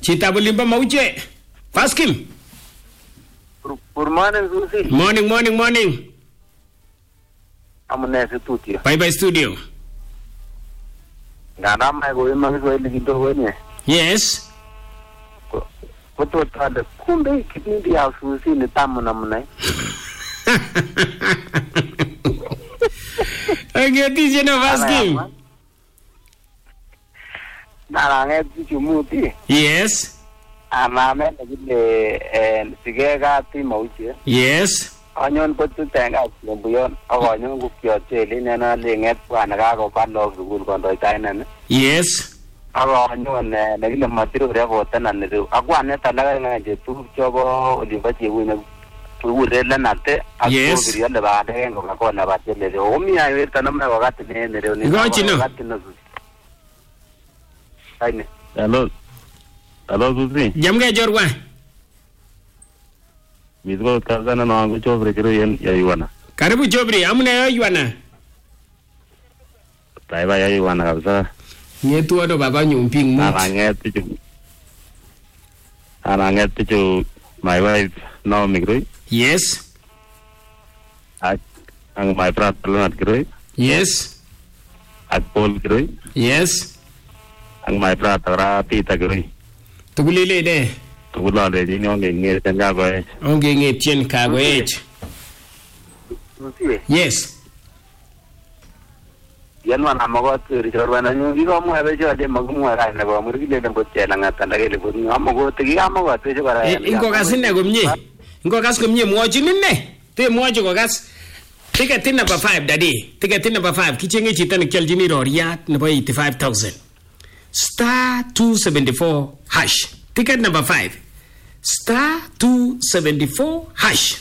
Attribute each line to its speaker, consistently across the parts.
Speaker 1: Chitap olimbo Mauche. Faskim.
Speaker 2: Good morning, Susie.
Speaker 1: Morning.
Speaker 2: Amune studio.
Speaker 1: Bye studio.
Speaker 2: Ngana mai go ima Kiswahili kidogo wenye.
Speaker 1: Yes.
Speaker 2: Koto tade kumbe kipindi ya Susie ni tamu namna hii.
Speaker 1: Angeti jena Faskim.
Speaker 2: Narange tichumuti.
Speaker 1: Yes.
Speaker 2: Aname ngile sigega ti Mauche.
Speaker 1: Yes.
Speaker 2: Anyon potu tenga lumbuyon akonyon kukyocheli nena linget bwana kako palo sukul kondoi tainene.
Speaker 1: Yes.
Speaker 2: Akonyon ngile matiro reko tena niru. Akwane talaga ngaje tu chobo olimba chewine urele nate
Speaker 1: yes.
Speaker 2: Akubiri le baade ngo kakona batele. Omi ayo tanamna wakati nene leo ni. Wakati no. Aine. Hello Susie.
Speaker 1: Jamge jorwa.
Speaker 2: Mizgo kazana na wangu chobri kiro yen ya Yuana.
Speaker 1: Karibu chobri, amuna ya Yuana.
Speaker 2: Taiba ya Yuana kabisa.
Speaker 1: Ngetu wado baba nyumping mut.
Speaker 2: Ananget tichu my wife Naomi Kiroi.
Speaker 1: Yes.
Speaker 2: Ang my brother Leonard Kiroi.
Speaker 1: Yes.
Speaker 2: At Paul Kiroi.
Speaker 1: Yes.
Speaker 2: Ang my brother Peter Kiroi.
Speaker 1: Tugulile de.
Speaker 2: Tugulale di nyonge nge tenga goe.
Speaker 1: Onge nge tien ka goe. Yes.
Speaker 2: Yanwa na magot richorwana nyungi ko mo habe jo de magumu ara na ko murgile de botela ngata ndagele bo amago tigi amago te jo bara.
Speaker 1: Ingo kasine gomnye. Ingo kas gomnye mwochi nne. Te mwochi ko kas. Ticket number 5 daddy. Ticket number 5 kichenge chita ni kyaljini roriat nebo 85,000. Star 274 hash. Ticket number 5. Star 274 hash.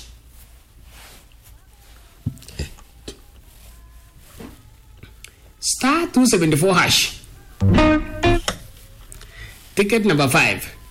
Speaker 1: Star 274 hash. Ticket number 5.